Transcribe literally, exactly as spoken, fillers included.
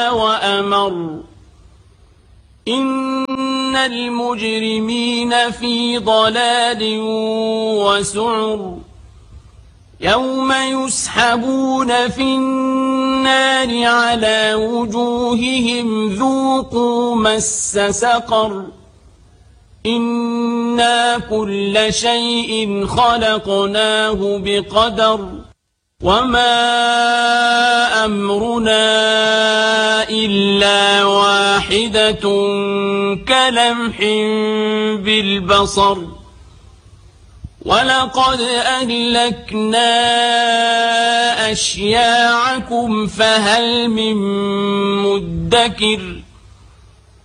وأمر إن المجرمين في ضلال وسعر يوم يسحبون في النار على وجوههم ذوقوا مس سقر إنا كل شيء خلقناه بقدر وما أمرنا إلا واحدة كلمح بالبصر ولقد أهلكنا أشياعكم فهل من مدكر